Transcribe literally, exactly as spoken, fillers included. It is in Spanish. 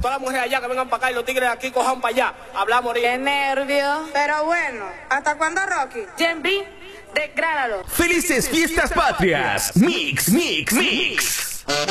Todas las mujeres allá que vengan para acá y los tigres de aquí cojan para allá. Hablamos ahorita. ¡Qué nervio! Pero bueno, ¿hasta cuándo, Rocky? Gen B, desgrádalo. ¡Felices Fiestas Patrias! Mix, mix, mix.